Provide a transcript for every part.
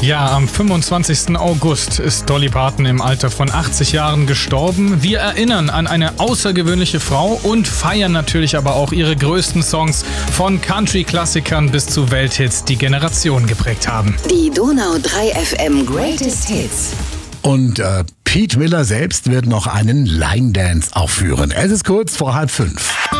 Ja, am 25. August ist Dolly Parton im Alter von 80 Jahren gestorben. Wir erinnern an eine außergewöhnliche Frau und feiern natürlich aber auch ihre größten Songs von Country-Klassikern bis zu Welthits, die Generationen geprägt haben. Die Donau 3 FM Greatest Hits. Und Pete Miller selbst wird noch einen Line Dance aufführen. Es ist kurz vor 4:30.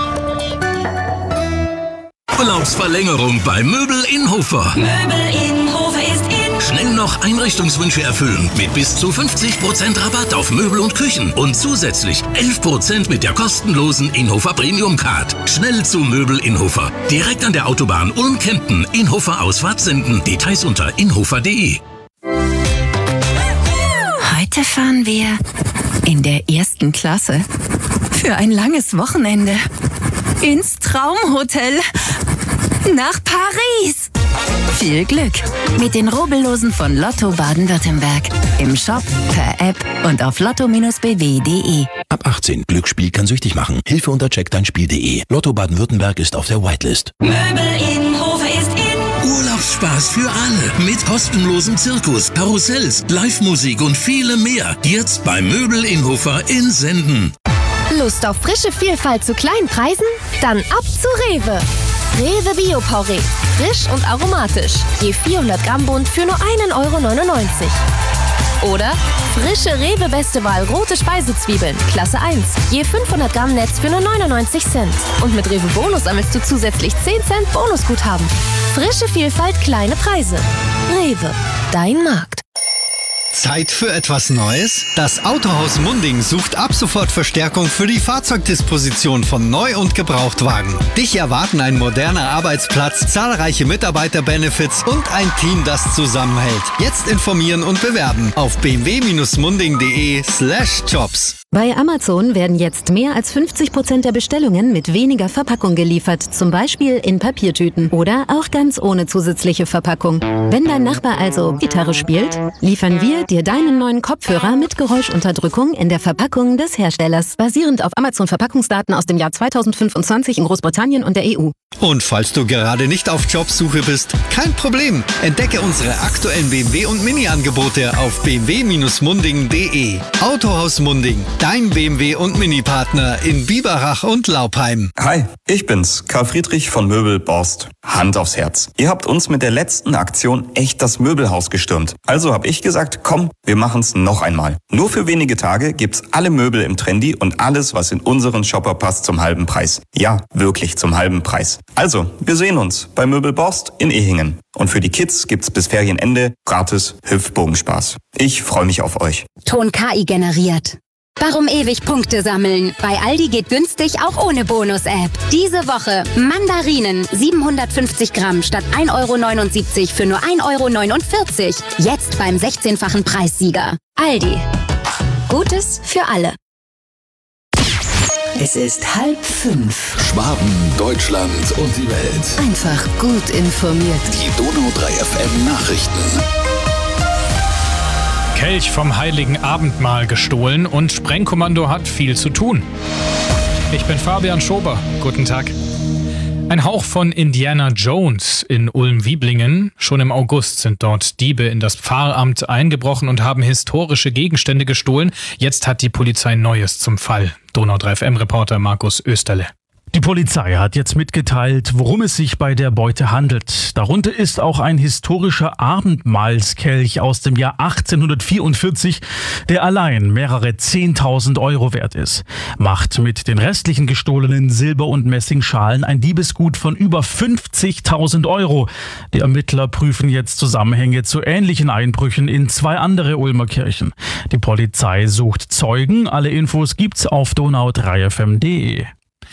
Urlaubsverlängerung bei Möbel Innhofer. Möbel Innhofer ist in. Schnell noch Einrichtungswünsche erfüllen mit bis zu 50% Rabatt auf Möbel und Küchen und zusätzlich 11% mit der kostenlosen Innhofer Premium Card. Schnell zu Möbel Innhofer. Direkt an der Autobahn Ulm-Kempten. Innhofer Ausfahrt Senden. Details unter innhofer.de. Heute fahren wir in der 1. Klasse für ein langes Wochenende ins Traumhotel nach Paris. Viel Glück mit den Rubbellosen von Lotto Baden-Württemberg. Im Shop, per App und auf lotto-bw.de. Ab 18. Glücksspiel kann süchtig machen. Hilfe unter checkdeinspiel.de. Lotto Baden-Württemberg ist auf der Whitelist. Möbel Innhofer ist in. Urlaubsspaß für alle mit kostenlosem Zirkus, Karussells, Live-Musik und viele mehr. Jetzt bei Möbel Innhofer in Senden. Lust auf frische Vielfalt zu kleinen Preisen? Dann ab zu Rewe. Rewe Bio-Porree. Frisch und aromatisch. Je 400 Gramm Bund für nur 1,99 €. Oder frische Rewe Beste Wahl rote Speisezwiebeln, Klasse 1. Je 500 Gramm Netz für nur 99 Cent. Und mit Rewe Bonus sammelst du zusätzlich 10 Cent Bonusguthaben. Frische Vielfalt, kleine Preise. Rewe, dein Markt. Zeit für etwas Neues? Das Autohaus Munding sucht ab sofort Verstärkung für die Fahrzeugdisposition von Neu- und Gebrauchtwagen. Dich erwarten ein moderner Arbeitsplatz, zahlreiche Mitarbeiterbenefits und ein Team, das zusammenhält. Jetzt informieren und bewerben auf bmw-munding.de/jobs. Bei Amazon werden jetzt mehr als 50% der Bestellungen mit weniger Verpackung geliefert, zum Beispiel in Papiertüten oder auch ganz ohne zusätzliche Verpackung. Wenn dein Nachbar also Gitarre spielt, liefern wir dir deinen neuen Kopfhörer mit Geräuschunterdrückung in der Verpackung des Herstellers, basierend auf Amazon-Verpackungsdaten aus dem Jahr 2025 in Großbritannien und der EU. Und falls du gerade nicht auf Jobsuche bist, kein Problem. Entdecke unsere aktuellen BMW- und Mini-Angebote auf bmw-munding.de. Autohaus Munding, dein BMW- und Mini-Partner in Biberach und Laupheim. Hi, ich bin's, Karl Friedrich von Möbel Borst. Hand aufs Herz. Ihr habt uns mit der letzten Aktion echt das Möbelhaus gestürmt. Also habe ich gesagt, komm, wir machen's noch einmal. Nur für wenige Tage gibt's alle Möbel im Trendy und alles, was in unseren Shopper passt, zum halben Preis. Ja, wirklich zum halben Preis. Also, wir sehen uns bei Möbel Borst in Ehingen. Und für die Kids gibt's bis Ferienende gratis Hüpfbogenspaß. Ich freue mich auf euch. Ton KI generiert. Warum ewig Punkte sammeln? Bei Aldi geht günstig auch ohne Bonus-App. Diese Woche Mandarinen 750 Gramm statt 1,79 € für nur 1,49 €. Jetzt beim 16-fachen Preissieger. Aldi. Gutes für alle. Es ist 4:30. Schwaben, Deutschland und die Welt. Einfach gut informiert. Die Donau 3 FM Nachrichten. Kelch vom Heiligen Abendmahl gestohlen und Sprengkommando hat viel zu tun. Ich bin Fabian Schober. Guten Tag. Ein Hauch von Indiana Jones in Ulm-Wieblingen. Schon im August sind dort Diebe in das Pfarramt eingebrochen und haben historische Gegenstände gestohlen. Jetzt hat die Polizei Neues zum Fall. Donau 3 FM-Reporter Markus Österle. Die Polizei hat jetzt mitgeteilt, worum es sich bei der Beute handelt. Darunter ist auch ein historischer Abendmahlskelch aus dem Jahr 1844, der allein mehrere 10.000 € wert ist. Macht mit den restlichen gestohlenen Silber- und Messingschalen ein Diebesgut von über 50.000 €. Die Ermittler prüfen jetzt Zusammenhänge zu ähnlichen Einbrüchen in 2 andere Ulmer Kirchen. Die Polizei sucht Zeugen. Alle Infos gibt's auf donau3fm.de.